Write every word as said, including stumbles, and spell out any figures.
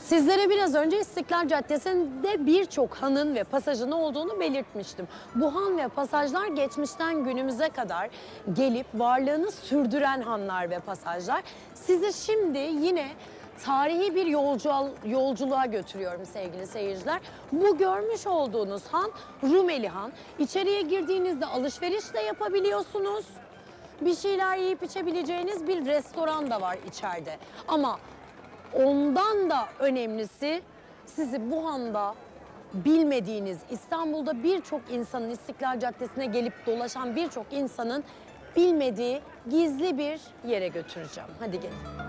Sizlere biraz önce İstiklal Caddesi'nde birçok hanın ve pasajın olduğunu belirtmiştim. Bu han ve pasajlar geçmişten günümüze kadar gelip varlığını sürdüren hanlar ve pasajlar. Sizi şimdi yine tarihi bir yolcu, yolculuğa götürüyorum sevgili seyirciler. Bu görmüş olduğunuz han Rumeli Han. İçeriye girdiğinizde alışveriş de yapabiliyorsunuz. Bir şeyler yiyip içebileceğiniz bir restoran da var içeride. Ama ondan da önemlisi sizi bu handa bilmediğiniz, İstanbul'da birçok insanın, İstiklal Caddesi'ne gelip dolaşan birçok insanın bilmediği gizli bir yere götüreceğim. Hadi gelin.